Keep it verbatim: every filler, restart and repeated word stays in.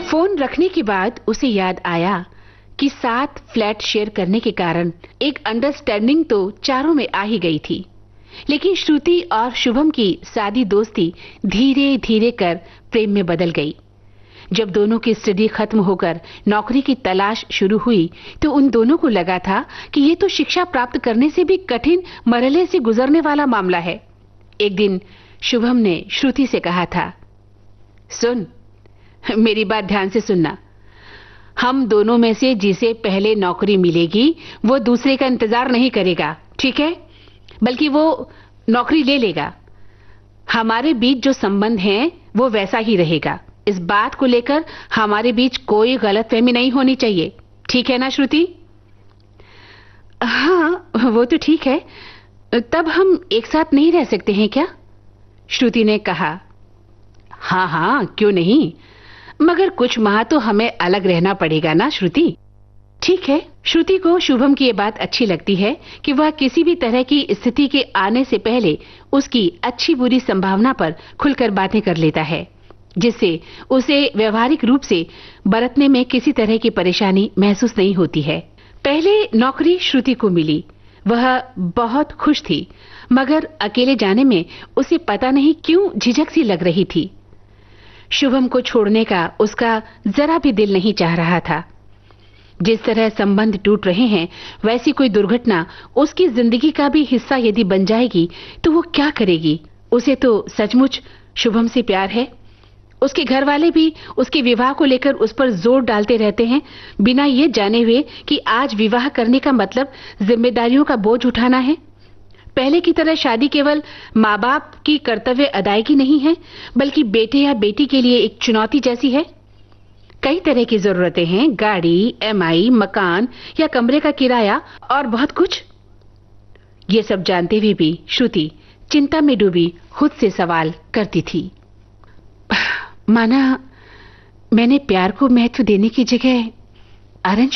Phone रखने के बाद उसे याद आया कि सात फ्लैट शेयर करने के कारण एक अंडरस्टैंडिंग तो चारों में आ ही गई थी, लेकिन श्रुति और शुभम की सादी दोस्ती धीरे धीरे कर प्रेम में बदल गई। जब दोनों की स्टडी खत्म होकर नौकरी की तलाश शुरू हुई तो उन दोनों को लगा था कि ये तो शिक्षा प्राप्त करने से भी कठिन मरहले से गुजरने वाला मामला है। एक दिन शुभम ने श्रुति से कहा था, सुन, मेरी बात ध्यान से सुनना। हम दोनों में से जिसे पहले नौकरी मिलेगी वो दूसरे का इंतजार नहीं करेगा, ठीक है? बल्कि वो नौकरी ले लेगा। हमारे बीच जो संबंध है वो वैसा ही रहेगा। इस बात को लेकर हमारे बीच कोई गलतफहमी नहीं होनी चाहिए, ठीक है ना श्रुति? हाँ, वो तो ठीक है। तब हम एक साथ नहीं रह सकते हैं क्या? श्रुति ने कहा। हाँ हाँ, क्यों नहीं, मगर कुछ माह तो हमें अलग रहना पड़ेगा ना श्रुति? ठीक है। श्रुति को शुभम की ये बात अच्छी लगती है कि वह किसी भी तरह की स्थिति के आने से पहले उसकी अच्छी बुरी संभावना पर खुलकर बातें कर लेता है, जिससे उसे व्यवहारिक रूप से बरतने में किसी तरह की परेशानी महसूस नहीं होती है। पहले नौकरी श्रुति को मिली, वह बहुत खुश थी, मगर अकेले जाने में उसे पता नहीं क्यों झिझक सी लग रही थी। शुभम को छोड़ने का उसका जरा भी दिल नहीं चाह रहा था। जिस तरह संबंध टूट रहे हैं, वैसी कोई दुर्घटना उसकी जिंदगी का भी हिस्सा यदि बन जाएगी तो वो क्या करेगी? उसे तो सचमुच शुभम से प्यार है। उसके घर वाले भी उसके विवाह को लेकर उस पर जोर डालते रहते हैं, बिना ये जाने हुए कि आज विवाह करने का मतलब जिम्मेदारियों का बोझ उठाना है। पहले की तरह शादी केवल माँ बाप की कर्तव्य अदायगी नहीं है, बल्कि बेटे या बेटी के लिए एक चुनौती जैसी है। कई तरह की जरूरतें हैं, गाड़ी, एमआई, मकान या कमरे का किराया और बहुत कुछ। ये सब जानते हुए भी श्रुति चिंता में डूबी खुद से सवाल करती थी। माना मैंने प्यार को महत्व देने की जगह आरंज